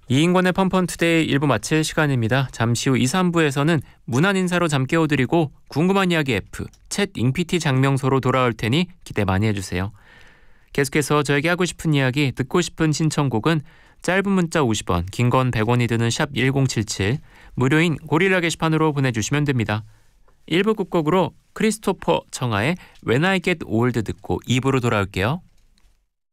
이인권의 펀펀투데이 1부 마칠 시간입니다. 잠시 후 2, 3부에서는 문안 인사로 잠 깨워드리고 궁금한 이야기 F, 챗 잉피티 장명소로 돌아올 테니 기대 많이 해주세요. 계속해서 저에게 하고 싶은 이야기, 듣고 싶은 신청곡은 짧은 문자 50원, 긴 건 100원이 드는 샵 1077, 무료인 고릴라 게시판으로 보내주시면 됩니다. 1부 끝곡으로 크리스토퍼 청하의 When I Get Old 듣고 2부로 돌아올게요.